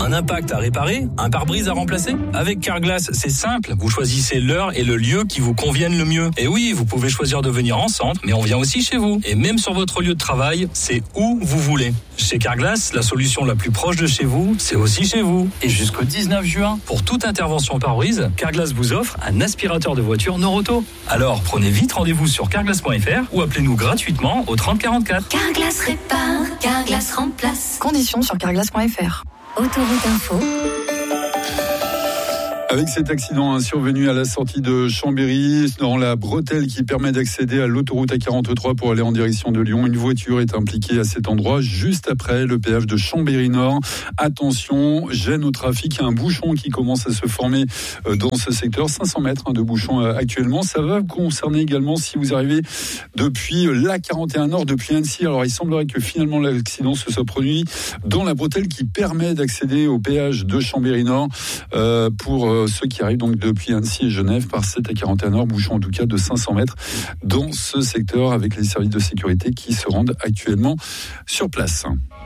Un impact à réparer? Un pare-brise à remplacer? Avec Carglass, c'est simple. Vous choisissez l'heure et le lieu qui vous conviennent le mieux. Et oui, vous pouvez choisir de venir en centre, mais on vient aussi chez vous. Et même sur votre lieu de travail, c'est où vous voulez. Chez Carglass, la solution la plus proche de chez vous, c'est aussi chez vous. Et jusqu'au 19 juin, pour toute intervention pare-brise, Carglass vous offre un aspirateur de voiture Noroto. Alors, prenez vite rendez-vous sur carglass.fr ou appelez-nous gratuitement au 30 44. Carglass répare, Carglass remplace. Conditions sur carglass.fr. Autoroute Info. Avec cet accident survenu à la sortie de Chambéry, dans la bretelle qui permet d'accéder à l'autoroute A43 pour aller en direction de Lyon, une voiture est impliquée à cet endroit, juste après le péage de Chambéry-Nord. Attention, gêne au trafic, il y a un bouchon qui commence à se former dans ce secteur, 500 mètres de bouchon actuellement. Ça va vous concerner également si vous arrivez depuis l'A41 Nord, depuis Annecy. Alors il semblerait que finalement l'accident se soit produit dans la bretelle qui permet d'accéder au péage de Chambéry-Nord pour ceux qui arrivent donc depuis Annecy et Genève par cette A41 Nord, bouchon en tout cas de 500 mètres dans ce secteur avec les services de sécurité qui se rendent actuellement sur place.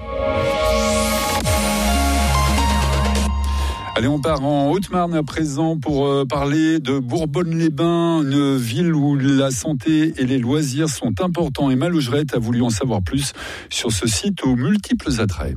Allez, on part en Haute-Marne à présent pour parler de Bourbonne-les-Bains, une ville où la santé et les loisirs sont importants. Emma Logerette a voulu en savoir plus sur ce site aux multiples attraits.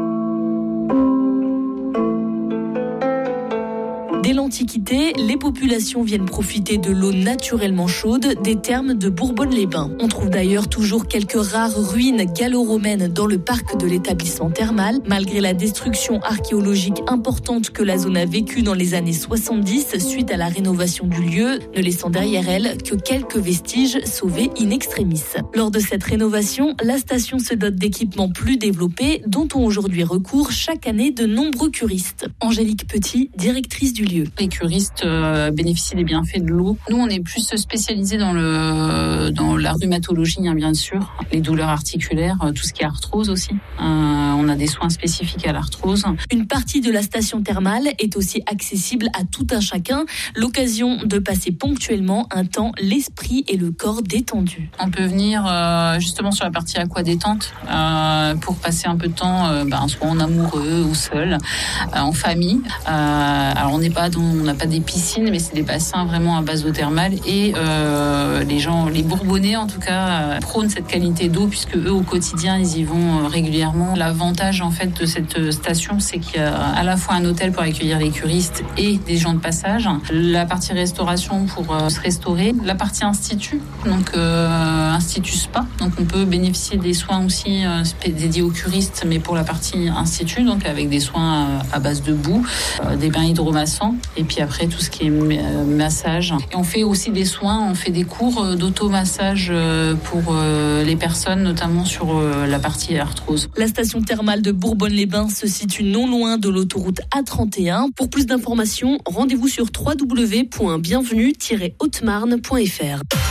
Dès l'Antiquité, les populations viennent profiter de l'eau naturellement chaude des thermes de Bourbonne-les-Bains. On trouve d'ailleurs toujours quelques rares ruines gallo-romaines dans le parc de l'établissement thermal, malgré la destruction archéologique importante que la zone a vécue dans les années 70 suite à la rénovation du lieu, ne laissant derrière elle que quelques vestiges sauvés in extremis. Lors de cette rénovation, la station se dote d'équipements plus développés dont ont aujourd'hui recours chaque année de nombreux curistes. Angélique Petit, directrice du lieu. Les curistes bénéficient des bienfaits de l'eau. Nous, on est plus spécialisés dans la rhumatologie, bien sûr, les douleurs articulaires, tout ce qui est arthrose aussi. On a des soins spécifiques à l'arthrose. Une partie de la station thermale est aussi accessible à tout un chacun, l'occasion de passer ponctuellement un temps l'esprit et le corps détendus. On peut venir justement sur la partie aqua-détente pour passer un peu de temps, soit en amoureux ou seul, en famille. Alors on n'a pas des piscines, mais c'est des bassins vraiment à base d'eau thermale et les Bourbonnais en tout cas prônent cette qualité d'eau puisque eux au quotidien ils y vont régulièrement. L'avantage en fait de cette station, c'est qu'il y a à la fois un hôtel pour accueillir les curistes et des gens de passage, la partie restauration pour se restaurer, la partie institut, donc institut spa, donc on peut bénéficier des soins aussi dédiés aux curistes, mais pour la partie institut, donc avec des soins à base de boue, des bains hydromassants, et puis après tout ce qui est massage. Et on fait aussi des soins, on fait des cours d'automassage pour les personnes, notamment sur la partie arthrose. La station thermale de Bourbonne-les-Bains se situe non loin de l'autoroute A31. Pour plus d'informations, rendez-vous sur www.bienvenue-haute-marne.fr.